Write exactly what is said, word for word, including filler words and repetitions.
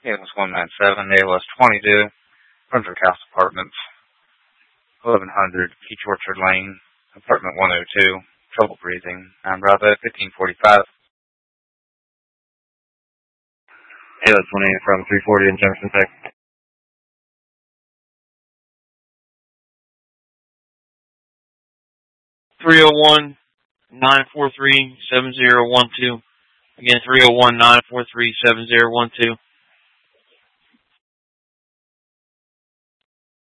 A L S one nine seven, A L S twenty-two, Brunswick House Apartments, eleven hundred Peach Orchard Lane, Apartment one oh two, trouble breathing, nine Bravo, fifteen forty-five. A L S twenty from three forty in Jefferson, Texas. three oh one, nine four three, seven zero one two. Again, three oh one, nine four three, seven zero one two.